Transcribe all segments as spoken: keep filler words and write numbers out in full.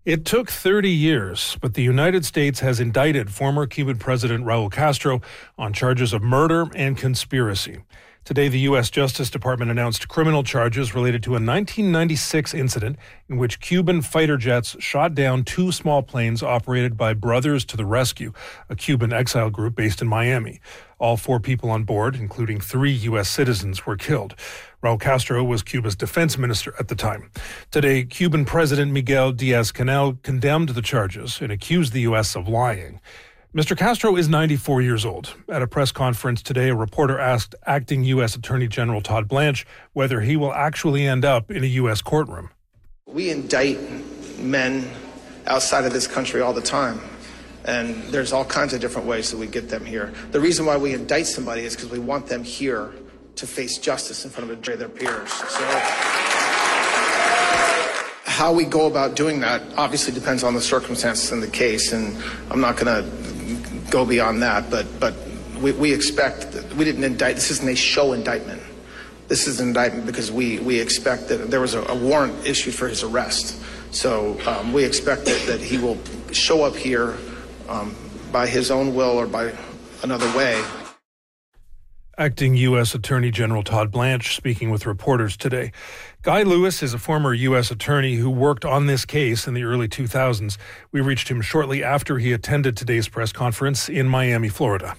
It took thirty years, but the United States has indicted former Cuban President Raul Castro on charges of murder and conspiracy. Today, the U S Justice Department announced criminal charges related to a nineteen ninety-six incident in which Cuban fighter jets shot down two small planes operated by Brothers to the Rescue, a Cuban exile group based in Miami. All four people on board, including three U S citizens, were killed. Raul Castro was Cuba's defense minister at the time. Today, Cuban President Miguel Diaz-Canel condemned the charges and accused the U S of lying. Mister Castro is ninety-four years old. At a press conference today, a reporter asked acting U S Attorney General Todd Blanche whether he will actually end up in a U S courtroom. We indict men outside of this country all the time, and there's all kinds of different ways that we get them here. The reason why we indict somebody is because we want them here to face justice in front of a jury of their peers. So how we go about doing that obviously depends on the circumstances in the case, and I'm not going to go beyond that, but but we, we expect that we didn't indict. This isn't a show indictment. This is an indictment because we, we expect that there was a, a warrant issued for his arrest. So um, we expect that, that he will show up here um, by his own will or by another way. Acting U S Attorney General Todd Blanche speaking with reporters today. Guy Lewis is a former U S attorney who worked on this case in the early two thousands. We reached him shortly after he attended today's press conference in Miami, Florida.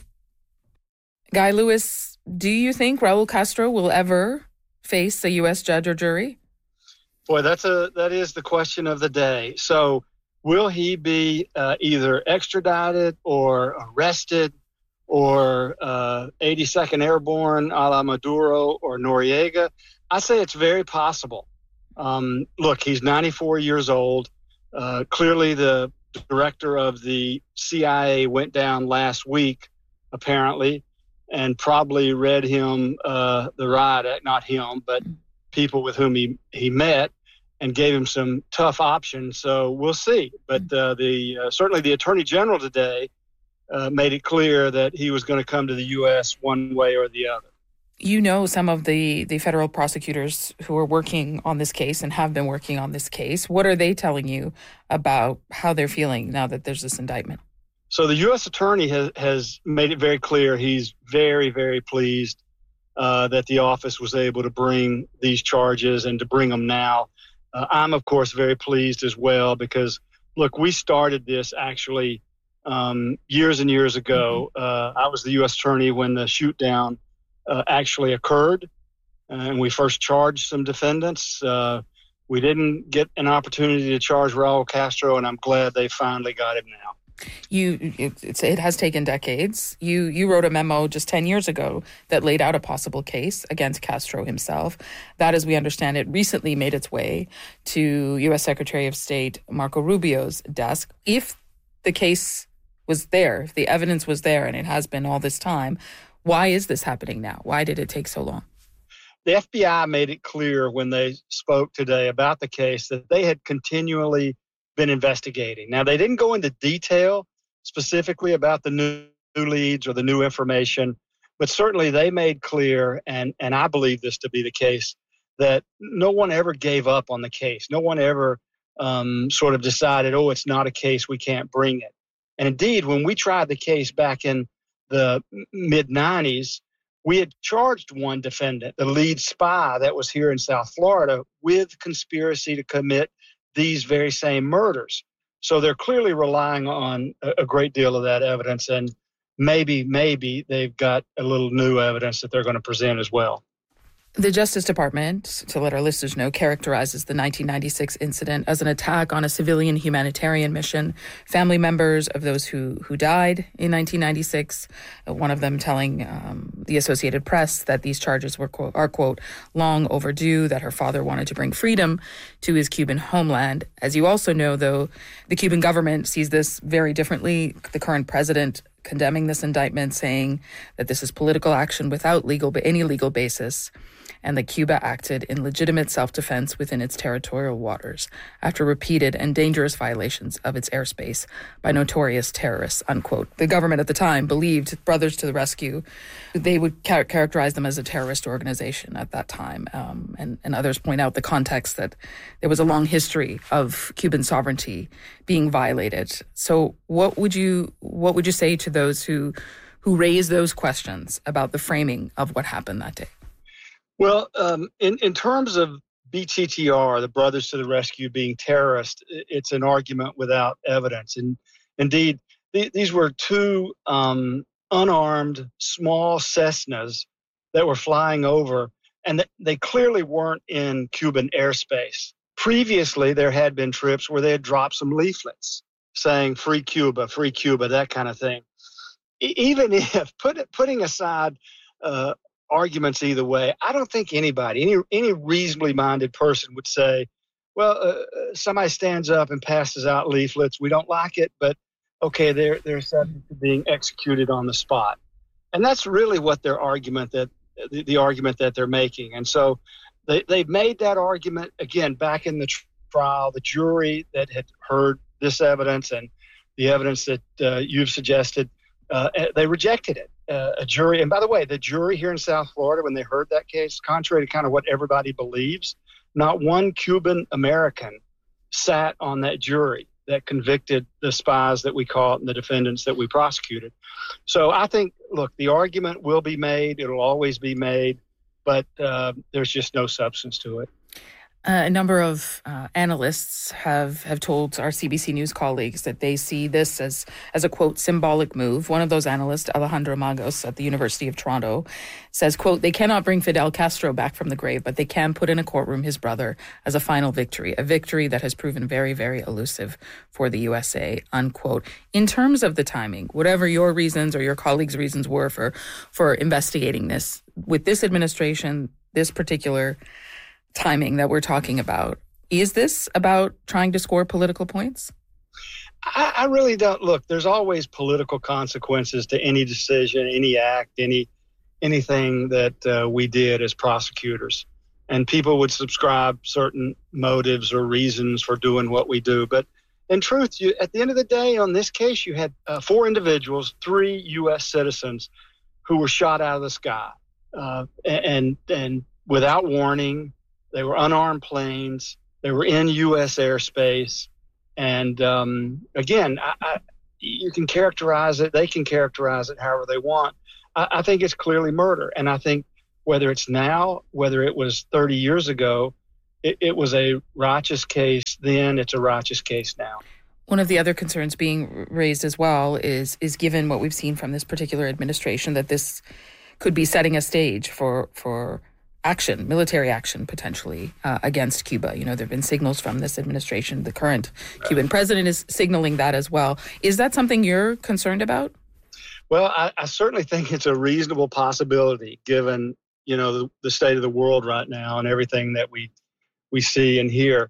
Guy Lewis, do you think Raul Castro will ever face a U S judge or jury? Boy, that's a that is the question of the day. So will he be uh, either extradited or arrested or uh, eighty-second Airborne a la Maduro or Noriega? I say it's very possible. Um, look, he's ninety-four years old. Uh, clearly, the director of the C I A went down last week, apparently, and probably read him uh, the riot act, not him, but people with whom he, he met, and gave him some tough options. So we'll see. But uh, the uh, certainly the Attorney General today Uh, made it clear that he was going to come to the U S one way or the other. You know some of the, the federal prosecutors who are working on this case and have been working on this case. What are they telling you about how they're feeling now that there's this indictment? So the U S attorney has, has made it very clear he's very, very pleased uh, that the office was able to bring these charges and to bring them now. Uh, I'm, of course, very pleased as well because, look, we started this actually Um, years and years ago. uh, I was the U S attorney when the shoot down uh, actually occurred, uh, and we first charged some defendants. Uh, we didn't get an opportunity to charge Raul Castro, and I'm glad they finally got him now. You, it, it's, it has taken decades. You, you wrote a memo just ten years ago that laid out a possible case against Castro himself. That, as we understand it, recently made its way to U S Secretary of State Marco Rubio's desk. If the case was there, if the evidence was there, and it has been all this time, why is this happening now? Why did it take so long? The F B I made it clear when they spoke today about the case that they had continually been investigating. Now, they didn't go into detail specifically about the new, new leads or the new information, but certainly they made clear, and, and I believe this to be the case, that no one ever gave up on the case. No one ever um, sort of decided, oh, it's not a case, we can't bring it. And indeed, when we tried the case back in the mid nineties, we had charged one defendant, the lead spy that was here in South Florida, with conspiracy to commit these very same murders. So they're clearly relying on a great deal of that evidence, and maybe, maybe they've got a little new evidence that they're going to present as well. The Justice Department, to let our listeners know, characterizes the nineteen ninety-six incident as an attack on a civilian humanitarian mission. Family members of those who, who died in nineteen ninety-six, uh, one of them telling um, the Associated Press that these charges were, quote, are, quote, long overdue, that her father wanted to bring freedom to his Cuban homeland. As you also know, though, the Cuban government sees this very differently. The current president condemning this indictment, saying that this is political action without legal, any legal basis. and that Cuba acted in legitimate self-defense within its territorial waters after repeated and dangerous violations of its airspace by notorious terrorists, unquote. The government at the time believed Brothers to the Rescue, they would char- characterize them as a terrorist organization at that time. Um, and, and others point out the context that there was a long history of Cuban sovereignty being violated. So what would you what would you say to those who who raise those questions about the framing of what happened that day? Well, um, in, in terms of B T T R, the Brothers to the Rescue, being terrorists, it's an argument without evidence. And indeed, th- these were two um, unarmed, small Cessnas that were flying over, and th- they clearly weren't in Cuban airspace. Previously, there had been trips where they had dropped some leaflets saying "Free Cuba, Free Cuba," that kind of thing. E- even if, put, putting aside uh, arguments either way, I don't think anybody, any any reasonably minded person would say, well, uh, somebody stands up and passes out leaflets. We don't like it, but okay, they're they're subject to being executed on the spot. And that's really what their argument that the, the argument that they're making. And so they they've made that argument again back in the trial. The jury that had heard this evidence and the evidence that uh, you've suggested, uh, they rejected it. Uh, a jury, and by the way, the jury here in South Florida, when they heard that case, contrary to kind of what everybody believes, not one Cuban American sat on that jury that convicted the spies that we caught and the defendants that we prosecuted. So I think, look, the argument will be made. It'll always be made, but uh, there's just no substance to it. Uh, a number of uh, analysts have, have told our C B C News colleagues that they see this as, as a, quote, symbolic move. One of those analysts, Alejandro Magos at the University of Toronto, says, quote, they cannot bring Fidel Castro back from the grave, but they can put in a courtroom his brother as a final victory, a victory that has proven very, very elusive for the U S A, unquote. In terms of the timing, whatever your reasons or your colleagues' reasons were for, for investigating this, with this administration, this particular timing that we're talking about, is this about trying to score political points? I, I really don't. Look, there's always political consequences to any decision, any act, any anything that uh, we did as prosecutors. And people would subscribe certain motives or reasons for doing what we do. But in truth, you, at the end of the day, on this case, you had uh, four individuals, three U S citizens, who were shot out of the sky, uh, and and without warning. They were unarmed planes. They were in U S airspace. And um, again, I, I, you can characterize it, they can characterize it however they want. I, I think it's clearly murder. And I think whether it's now, whether it was thirty years ago, it, it was a righteous case then, it's a righteous case now. One of the other concerns being raised as well is, is given what we've seen from this particular administration, that this could be setting a stage for for action, military action, potentially, uh, against Cuba. You know, there have been signals from this administration. The current Cuban president is signaling that as well. Is that something you're concerned about? Well, I, I certainly think it's a reasonable possibility, given, you know, the, the state of the world right now and everything that we we see and hear.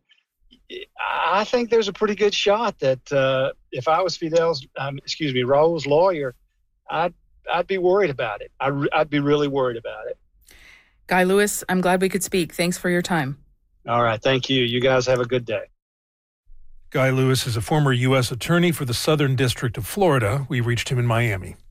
I think there's a pretty good shot that uh, if I was Fidel's, um, excuse me, Raul's lawyer, I'd I'd be worried about it. I, I'd be really worried about it. Guy Lewis, I'm glad we could speak. Thanks for your time. All right. Thank you. You guys have a good day. Guy Lewis is a former U S attorney for the Southern District of Florida. We reached him in Miami.